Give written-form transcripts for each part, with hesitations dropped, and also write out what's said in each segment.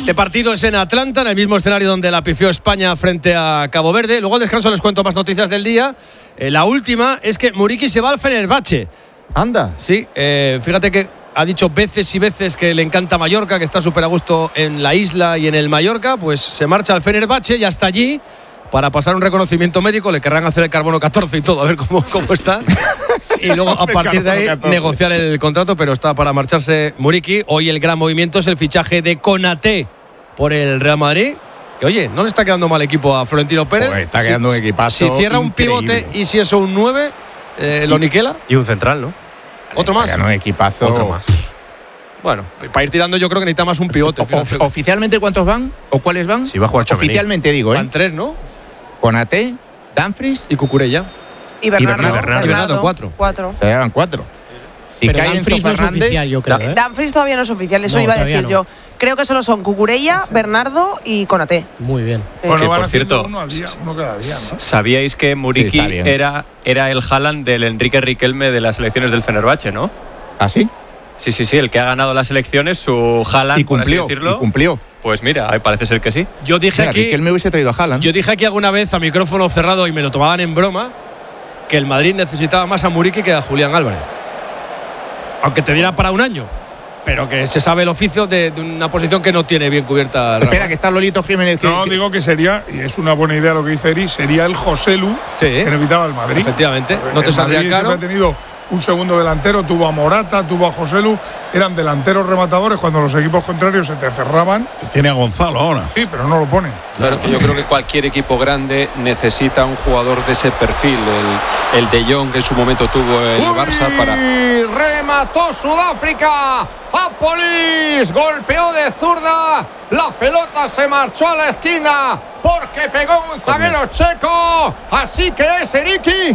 Este partido es en Atlanta, en el mismo escenario donde la pifió España frente a Cabo Verde. Luego al descanso les cuento más noticias del día. La última es que Muriqi se va al Fenerbahce. Anda. Sí, fíjate que ha dicho veces y veces que le encanta Mallorca, que está súper a gusto en la isla y en el Mallorca. Pues se marcha al Fenerbahce y hasta allí para pasar un reconocimiento médico. Le querrán hacer el carbono 14 y todo, a ver cómo está. Y luego a partir de ahí negociar el contrato, pero está para marcharse Muriqi. Hoy el gran movimiento es el fichaje de Konaté por el Real Madrid. Que oye, no le está quedando mal equipo a Florentino Pérez. Pues está quedando un equipazo. Si cierra un increíble. pivote y si eso un 9, lo niquela. Y un central, ¿no? Otro más. Un equipazo. Otro más. Bueno, para ir tirando yo creo que necesita más un pivote. ¿Oficialmente cuántos van? ¿O cuáles van? Si va a jugar Tchouaméni. Oficialmente digo, Van 3, ¿no? Konaté, Dumfries Y Cucurella. Y Bernardo. Y Bernardo, 4. Cuatro. Se llevan 4. Si pero cae Dumfries Enzo no es Fernández, oficial, yo creo. Dumfries todavía no es oficial, eso No, iba a todavía decir no. yo. Creo que solo son Cucurella, Bernardo y Konaté. Muy bien. Bueno, Que, van por haciendo cierto, uno al día, uno cada día, ¿no? ¿Sabíais que Muriqui Sí, está bien. era el Haaland del Enrique Riquelme de las elecciones del Fenerbahce, ¿no? ¿Ah, sí? Sí, el que ha ganado las elecciones, su Haaland, Y cumplió, por así decirlo. y cumplió. Pues mira, ahí parece ser que sí. Yo dije Mira, aquí, Riquelme hubiese traído a Haaland. yo dije aquí alguna vez a micrófono cerrado y me lo tomaban en broma que el Madrid necesitaba más a Muriqui que a Julián Álvarez. Aunque te diera para un año, pero que se sabe el oficio de una posición que no tiene bien cubierta. Espera, que está Lolito Jiménez. No, digo que sería, y es una buena idea lo que dice Eri, sería el Joselu Sí, que necesitaba el Madrid. efectivamente. No te El saldría Madrid caro. siempre ha tenido un segundo delantero, tuvo a Morata, tuvo a Joselu, eran delanteros rematadores cuando los equipos contrarios se te cerraban. Tiene a Gonzalo ahora. Sí, pero no lo pone. No, es que yo creo que cualquier equipo grande necesita un jugador de ese perfil. El De Jong que en su momento tuvo el Barça para. Remató Sudáfrica. Apolis golpeó de zurda. La pelota se marchó a la esquina porque pegó un zaguero checo. Así que es Eriki.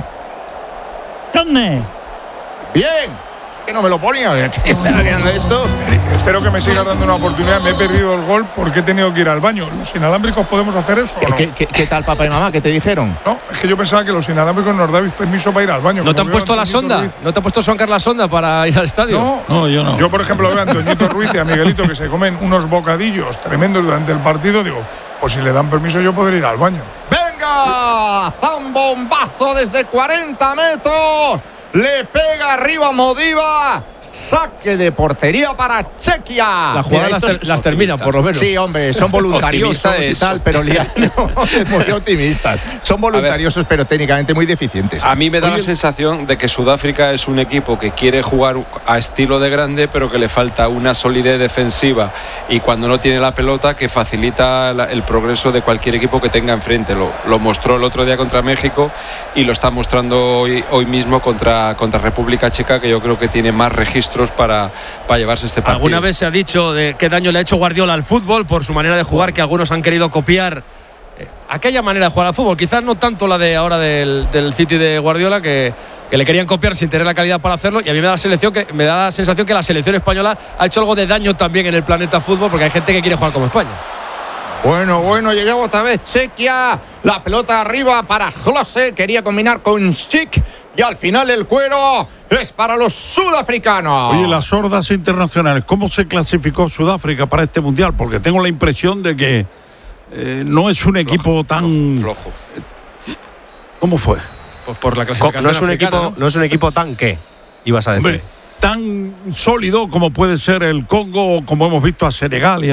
Bien. Que no me lo ponía. ¿Qué está haciendo esto? Espero que me sigas dando una oportunidad. Me he perdido el gol porque he tenido que ir al baño. ¿Los inalámbricos podemos hacer eso o no? ¿Qué tal papá y mamá? ¿Qué te dijeron? No, es que yo pensaba que los inalámbricos nos dabais permiso para ir al baño. ¿No te han Como veo puesto a la Antoñito sonda? Ruiz. ¿No te ha puesto Soncar la sonda para ir al estadio? No, yo no. Yo, por ejemplo, veo a Antoñito Ruiz y a Miguelito que se comen unos bocadillos tremendos durante el partido. Digo, pues si le dan permiso yo podré ir al baño. ¡Venga! ¡Zambombazo desde 40 metros! Le pega arriba Modiva. Saque de portería para Chequia. La jugada Mira, las termina, por lo menos. Sí, hombre, son voluntariosos y tal, pero muy optimistas. Son voluntariosos, pero técnicamente muy deficientes. A mí me da la sensación de que Sudáfrica es un equipo que quiere jugar a estilo de grande, pero que le falta una solidez defensiva y cuando no tiene la pelota que facilita el progreso de cualquier equipo que tenga enfrente. Lo mostró el otro día contra México y lo está mostrando hoy mismo contra República Checa, que yo creo que tiene más registros para llevarse este partido. Alguna vez se ha dicho de qué daño le ha hecho Guardiola al fútbol por su manera de jugar, que algunos han querido copiar aquella manera de jugar al fútbol, quizás no tanto la de ahora del City de Guardiola, que le querían copiar sin tener la calidad para hacerlo, y a mí me da la sensación que la selección española ha hecho algo de daño también en el planeta fútbol, porque hay gente que quiere jugar como España. Bueno, llegamos otra vez Chequia, la pelota arriba para Klose, quería combinar con Schick y al final el cuero es para los sudafricanos. Oye, las sordas internacionales, ¿cómo se clasificó Sudáfrica para este mundial? Porque tengo la impresión de que no es un equipo tan flojo. ¿Cómo fue? Pues por la clasificación No es un africana, equipo, no es un equipo tan que ibas a decir. Hombre, tan sólido como puede ser el Congo, como hemos visto a Senegal y